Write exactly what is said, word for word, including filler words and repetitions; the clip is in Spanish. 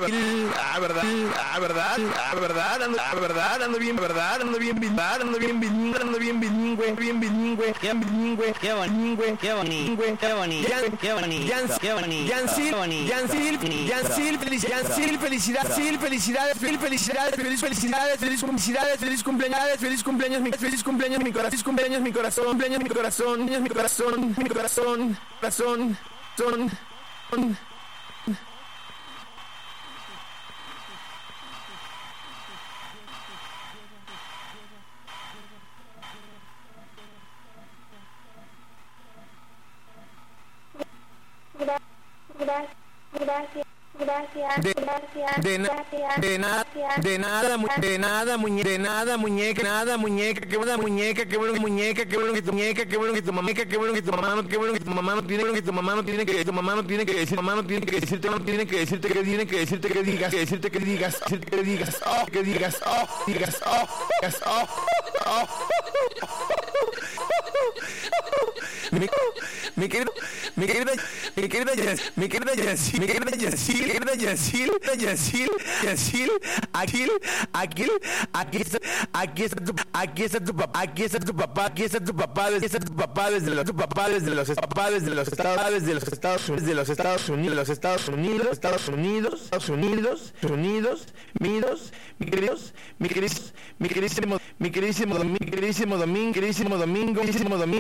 ah, verdad, ah, verdad, ah, verdad, ando, ah, verdad, ando bien, verdad, ando bien, verdad, ando bien bilingüe, ando bien bilingüe, bien bilingüe, bien bilingüe, qué bonito, qué bonito, qué bonito, qué bonito, qué bonito, Yansil, Yansil, Yansil, Yansil, felicidad, Sil, felicidades, feliz felicidades, feliz felicidades, feliz felicidades, feliz cumpleaños, feliz cumpleaños, mi feliz cumpleaños, mi corazón, feliz cumpleaños, mi corazón, cumpleaños, mi corazón, mi corazón, mi corazón, corazón, son, son. Gracias, gracias. Gracias, de, gracias, de, gracias, de, na, de nada, mu, de nada, muñeca, de nada, muñeca, nada, muñeca, qué buena muñeca, qué bueno que muñeca, qué bueno que tu muñeca, qué bueno que tu mamá, qué bueno que tu mamá, qué bueno que tu mamá no tiene que tu mamá no tiene que tu mamá no tiene que decir, mamá no tiene que decirte, no tiene que decirte que tiene que decirte que digas, que decirte que digas, que digas, oh, que digas, oh, digas, oh, digas, oh, oh. Mi, mi querido, mi querida, mi querida, mi querida Yasil, mi querida Yasil, mi querida Yasil, Yasil, Yasil, Aquil, Aquil, aquí está, aquí está tu, aquí está tu papá, aquí está tu papá, aquí está tu papá, aquí está tu papá desde los, tu papá desde los, papá desde los estados, desde los Estados Unidos, de los Estados Unidos, los Estados Unidos, Estados Unidos, Estados Unidos, Unidos, Unidos, mi queridos, mi queridos, mi queridísimo, mi queridísimo, mi queridísimo domingo, queridísimo domingo, queridísimo domingo.